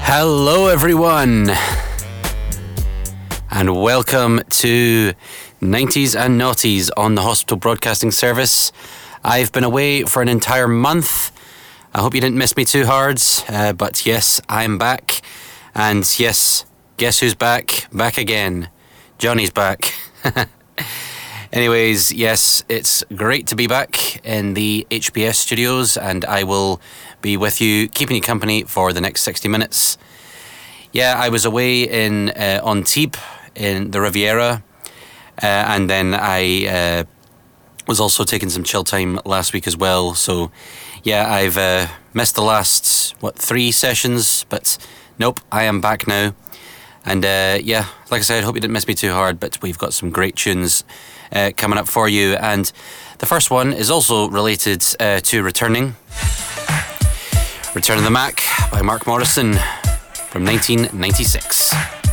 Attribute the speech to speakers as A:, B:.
A: Hello everyone, and welcome to 90s and Naughties on the Hospital Broadcasting Service. I've been away for an entire month. I hope you didn't miss me too hard, but yes, I'm back. And yes, guess who's back? Back again. Johnny's back. Anyways, yes, it's great to be back in the HBS studios, and I will be with you, keeping you company for the next 60 minutes. Yeah, I was away in Antibes in the Riviera, and then I was also taking some chill time last week as well. So, yeah, I've missed the last, 3 sessions, but nope, I am back now. And yeah, like I said, I hope you didn't miss me too hard, but we've got some great tunes coming up for you. And the first one is also related to Returning. Return of the Mac by Mark Morrison from 1996.